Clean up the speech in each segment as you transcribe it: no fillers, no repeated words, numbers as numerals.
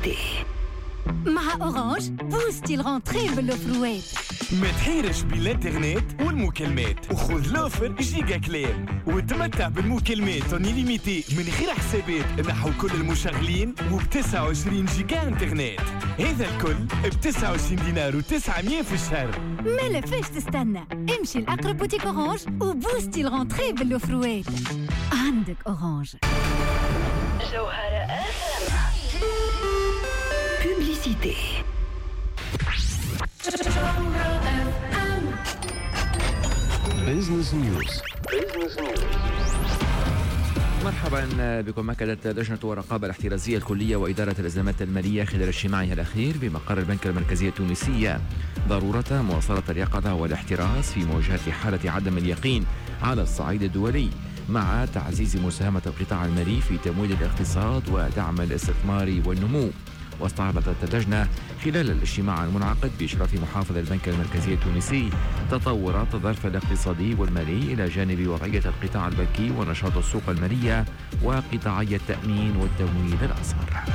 Publicité. مع أورانج بوستي الغونتري بالأوفروات. ما تحيرش بالإنترنت والمكالمات وخذ لوفر جيجا كلام وتمتع بالمكالمات أونيليميتي من غير حسابات نحو كل المشغلين وب29 جيجا إنترنت. هذا الكل ب29 دينار و900 في الشهر. ما لفاش تستنى، امشي لأقرب بوتيك أورانج وبوستي الغونتري بالأوفروات. عندك أورانج. جوهرة Publicité. Business News. مرحبا بكم. أكدت لجنة الرقابة الاحترازية الكلية وإدارة الأزمات المالية خلال اجتماعها الأخير بمقر البنك المركزي التونسي ضرورة مواصلة اليقظة والاحتراز في مواجهة حالة عدم اليقين على الصعيد الدولي، مع تعزيز مساهمة القطاع المالي في تمويل الاقتصاد ودعم الاستثمار والنمو. واستعرضت اللجنة خلال الاجتماع المنعقد بإشراف محافظ البنك المركزي التونسي تطورات الظرف الاقتصادي والمالي إلى جانب وضعية القطاع البنكي ونشاط السوق المالية وقطاعي التأمين والتمويل الأصغر.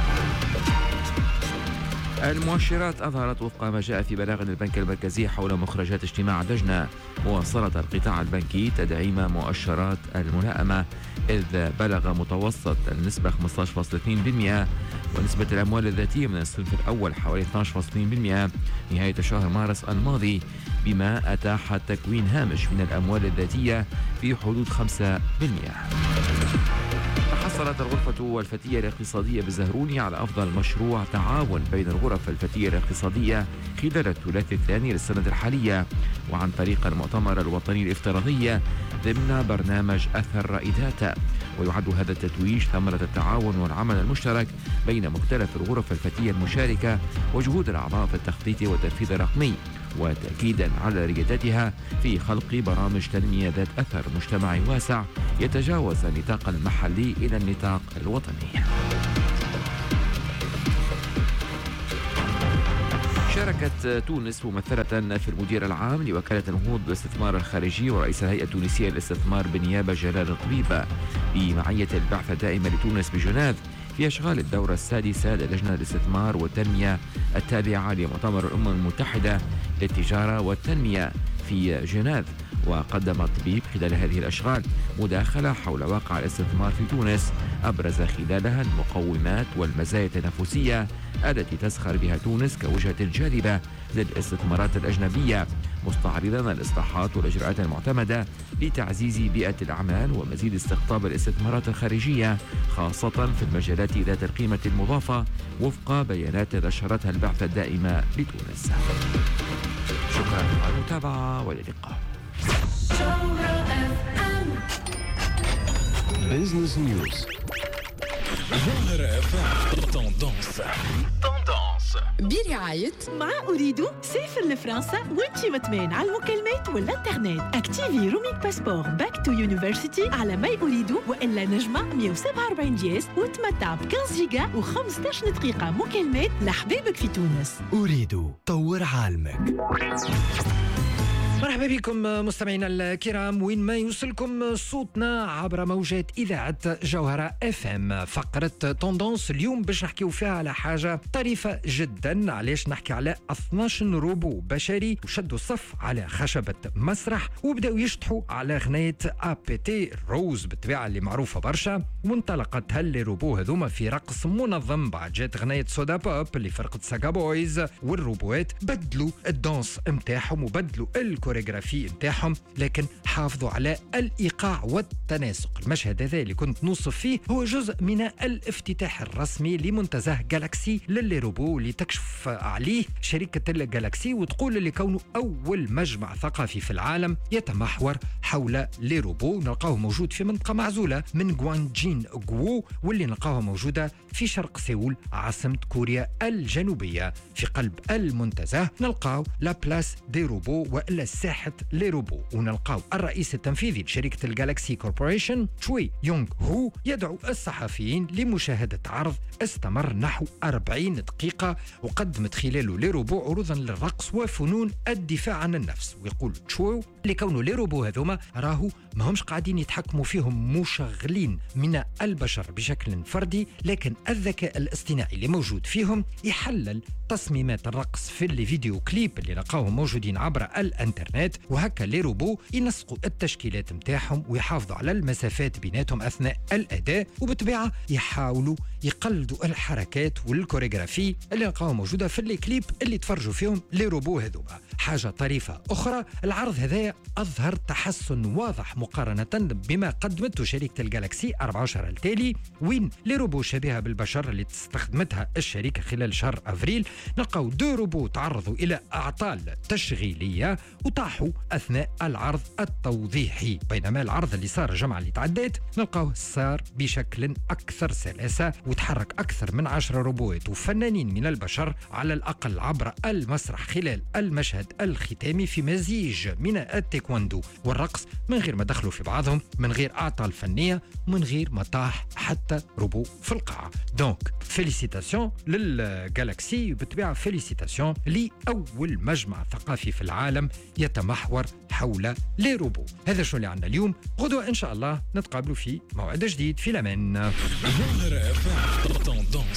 المؤشرات أظهرت وفق ما جاء في بلاغ البنك المركزي حول مخرجات اجتماع اللجنة مواصلة القطاع البنكي تدعيم مؤشرات الملائمة، إذ بلغ متوسط النسبة 15.2%، ونسبة الأموال الذاتية من الصنف الأول حوالي 12.2% نهاية شهر مارس الماضي، بما أتاح تكوين هامش من الأموال الذاتية في حدود 5%. حصلت الغرفة الفتية الاقتصادية بالزهروني على أفضل مشروع تعاون بين الغرف الفتية الاقتصادية خلال الثلاث الثاني للسنة الحالية، وعن طريق المؤتمر الوطني الافتراضي ضمن برنامج أثر رائدات. ويعد هذا التتويج ثمرة التعاون والعمل المشترك بين مختلف الغرف الفتية المشاركة وجهود الأعضاء في التخطيط والتنفيذ الرقمي، وتأكيدا على ريادتها في خلق برامج تنمية ذات أثر مجتمعي واسع يتجاوز النطاق المحلي إلى النطاق الوطني. شاركت تونس ممثلة في المدير العام لوكالة النهوض بالاستثمار الخارجي ورئيس الهيئة التونسية للاستثمار بالنيابة جلال الطبيب بمعية البعثة الدائمة لتونس بجنيف في أشغال الدورة السادسة للجنة الاستثمار والتنمية التابعة لمؤتمر الأمم المتحدة للتجارة والتنمية في جنيف. وقدم الطبيب خلال هذه الأشغال مداخلة حول واقع الاستثمار في تونس أبرز خلالها المقومات والمزايا التنافسية التي تسخر بها تونس كوجهة جاذبة للاستثمارات الأجنبية، مستعرضا الإصلاحات والإجراءات المعتمدة لتعزيز بيئة الأعمال ومزيد استقطاب الاستثمارات الخارجية خاصة في المجالات ذات القيمة المضافة وفق بيانات نشرتها البعثة الدائمة لتونس. شكرا على المتابعة والى اللقاء. Business News. جوهرة تندونس برعاية مع أريد سافر لفرنسا وانتي مطمئن على المكالمات والإنترنت. اكتيفي رومينج باسبور باك تو يونيفرسيتي على ما أريد وإلا نجمة 147 جيز وتمتع ب 15 جيجا و15 دقيقة مكالمات لحبابك في تونس. أريد طور عالمك. مرحبا بكم مستمعينا الكرام وين ما يوصلكم صوتنا عبر موجات إذاعة جوهرة FM. فقرة توندونس اليوم باش نحكيو فيها على حاجة طريفة جدا. علاش نحكي على 12 روبو بشري وشدوا الصف على خشبة مسرح وبدأوا يشطحوا على غناية APT روز بالطبيعة اللي معروفة برشا. وانطلقت هالروبو هذوما في رقص منظم. بعد جات غناية سودا بوب اللي فرقة ساقا بويز، والروبوات بدلوا الدانس متاعهم وبدلوا الكوريغرافي متاعهم، لكن حافظوا على الإيقاع والتناسق. المشهد هذا اللي كنت نوصف فيه هو جزء من الافتتاح الرسمي لمنتزه جالاكسي للي روبو اللي تكشف عليه شركة الجالاكسي وتقول اللي كونه أول مجمع ثقافي في العالم يتمحور حول لي روبو. نلقاه موجود في منطقة معزولة من غوانجين غوو، واللي نلقاها موجودة في شرق سيول عاصمة كوريا الجنوبية. في قلب المنتزه نلقاو لا بلاس دي روبو وإلا ساحة لي روبو، ونلقاو الرئيس التنفيذي لشركة الجالاكسي كوربوريشن تشوي يونغ هو يدعو الصحفيين لمشاهدة عرض استمر نحو 40 دقيقة وقدمت خلاله لي روبو عروضا للرقص وفنون الدفاع عن النفس. ويقول تشوي لكونه لي روبو هذوما راهو ما همش قاعدين يتحكموا فيهم مشغلين من البشر بشكل فردي، لكن الذكاء الاصطناعي اللي موجود فيهم يحلل تصميمات الرقص في الفيديو كليب اللي لقاهم موجودين عبر الانترنت، وهكا لي روبو ينسقوا التشكيلات متاعهم ويحافظوا على المسافات بيناتهم اثناء الاداء، وبالطبيعه يحاولوا يقلدوا الحركات والكوريغرافي اللي لقاهم موجوده في الكليب اللي تفرجوا فيهم لي روبو هذوما. حاجه طريفه اخرى، العرض هذايا اظهر تحسن واضح مقارنه بما قدمته شركه الجالاكسي 14 التالي، وين لي روبو شبيهه بالبشر اللي استخدمتها الشركه خلال شهر افريل نلقاو دو روبو تعرضوا الى اعطال تشغيليه وطاحوا اثناء العرض التوضيحي، بينما العرض اللي صار الجمعه اللي تعدات نلقاوه صار بشكل اكثر سلاسه وتحرك اكثر من 10 روبوات وفنانين من البشر على الاقل عبر المسرح خلال المشهد الختامي في مزيج من التايكواندو والرقص، من غير ما دخلوا في بعضهم، من غير اعطال فنيه، ومن غير ما طاح حتى روبو في القاعه. دونك فيليسيتاسيون للجالاكسي، بالطبيعه فيليسيتاسيون لاول مجمع ثقافي في العالم يتمحور حول لي روبو. هذا شو اللي عندنا اليوم، غدوه ان شاء الله نتقابلوا في موعد جديد في الامان.